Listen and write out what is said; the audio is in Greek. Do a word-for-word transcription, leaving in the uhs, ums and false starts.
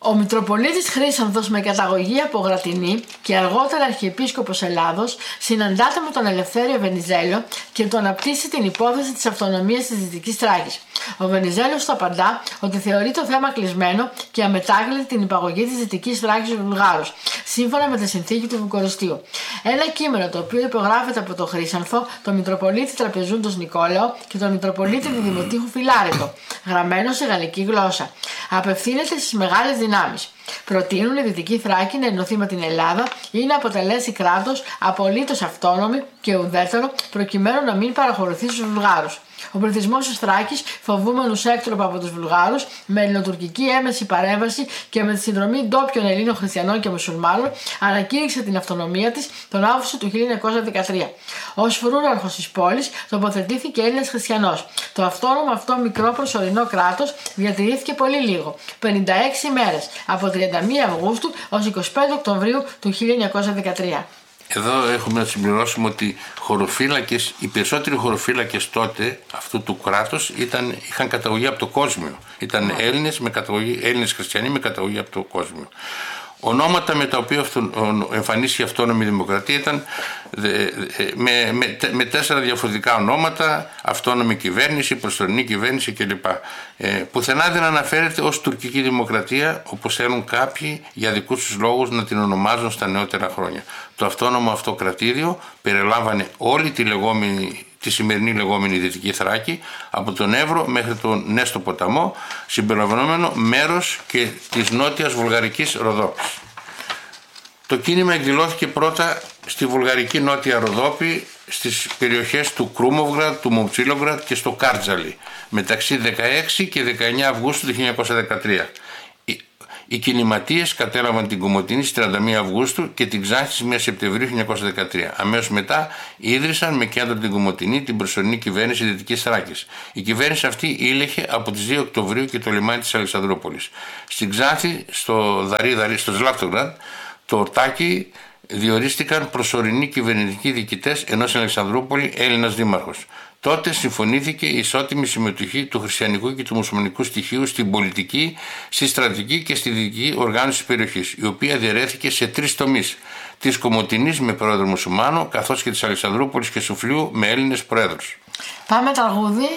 Ο Μητροπολίτης Χρύσανθος, με καταγωγή από Γρατινή και αργότερα Αρχιεπίσκοπος Ελλάδος, συναντάται με τον Ελευθέριο Βενιζέλο και του αναπτύσσει την υπόθεση της αυτονομίας της Δυτικής Θράκης. Ο Βενιζέλος του απαντά ότι θεωρεί το θέμα κλεισμένο και αμετάκλητη την υπαγωγή της Δυτικής Θράκης στους Βουλγάρους, σύμφωνα με τη συνθήκη του Βουκουρεστίου. Ένα κείμενο το οποίο υπογράφεται από τον Χρύσανθο, τον Μητροπολίτη Τραπεζούντος Νικόλαο και τον Μητροπολίτη Διδημοτήχου Φιλάρετο, γραμμένο σε γαλλική γλώσσα. Απευθύνεται στις μεγάλες δυνάμεις. Προτείνουν η Δυτική Θράκη να ενωθεί με την Ελλάδα ή να αποτελέσει κράτος απολύτως αυτόνομη και ουδέτερο, προκειμένου να μην παραχωρηθεί στους Βουλγάρους. Ο πληθυσμός της Θράκης, φοβούμενος έκτροπα από τους Βουλγάρους, με ελληνοτουρκική έμεση παρέμβαση και με τη συνδρομή ντόπιων Ελλήνων χριστιανών και μουσουλμάνων, ανακήρυξε την αυτονομία της τον Αύγουστο του χίλια εννιακόσια δεκατρία. Ως φρούραρχος της πόλης τοποθετήθηκε Έλληνας χριστιανός. Το αυτόνομο αυτό μικρό προσωρινό κράτος διατηρήθηκε πολύ λίγο, πενήντα έξι ημέρες, από τριάντα μία Αυγούστου ως είκοσι πέντε Οκτωβρίου του χίλια εννιακόσια δεκατρία. Εδώ έχουμε να συμπληρώσουμε ότι χωροφύλακες, οι περισσότεροι χωροφύλακες τότε αυτού του κράτους ήταν, είχαν καταγωγή από το Κόσμιο. Ήταν yeah. Έλληνες, με καταγωγή, Έλληνες χριστιανοί με καταγωγή από το Κόσμιο. Ονόματα με τα οποία εμφανίστηκε η αυτόνομη δημοκρατία ήταν με, με, με τέσσερα διαφορετικά ονόματα: αυτόνομη κυβέρνηση, προσωρινή κυβέρνηση κλπ. Ε, πουθενά δεν αναφέρεται ως τουρκική δημοκρατία, όπως θέλουν κάποιοι για δικούς τους λόγους να την ονομάζουν στα νεότερα χρόνια. Το αυτόνομο αυτό κρατήδιο περιλάμβανε όλη τη λεγόμενη τη σημερινή λεγόμενη Δυτική Θράκη, από τον Εύρο μέχρι τον Νέστο ποταμό, συμπεριλαμβανομένο μέρος και της νότιας βουλγαρικής Ροδόπης. Το κίνημα εκδηλώθηκε πρώτα στη βουλγαρική νότια Ροδόπη, στις περιοχές του Κρούμοβγρατ, του Μομψίλογγρατ και στο Κάρτζαλι, μεταξύ δεκαέξι και δεκαεννέα Αυγούστου του χίλια εννιακόσια δεκατρία. Οι κινηματίες κατέλαβαν την Κομοτηνή στις τριάντα μία Αυγούστου και την Ξάνθη στις μία Σεπτεμβρίου χίλια εννιακόσια δεκατρία. Αμέσως μετά ίδρυσαν με κέντρο την Κομοτηνή την προσωρινή κυβέρνηση Δυτικής Θράκης. Η κυβέρνηση αυτή ήλεγχε από τις δύο Οκτωβρίου και το λιμάνι της Αλεξανδρούπολης. Στην Ξάνθη, στο Δαρί, στο Ζλάφτογγρατ, το Ορτάκι, διορίστηκαν προσωρινοί κυβερνητικοί διοικητές, ενώ στην Αλεξανδρούπολη Έλληνας δήμαρχος. Τότε συμφωνήθηκε η ισότιμη συμμετοχή του χριστιανικού και του μουσουλμανικού στοιχείου στην πολιτική, στη στρατηγική και στη διοικητική οργάνωση της περιοχής, η οποία διαιρέθηκε σε τρεις τομείς: της Κομοτηνής με πρόεδρο μουσουλμάνο, καθώς και της Αλεξανδρούπολης και Σουφλίου με Έλληνες πρόεδρους. Πάμε τραγούδι.